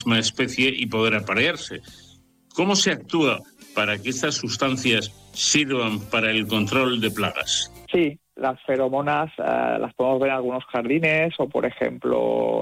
misma especie y poder aparearse. ¿Cómo se actúa para que estas sustancias sirvan para el control de plagas? Sí, las feromonas las podemos ver en algunos jardines o, por ejemplo,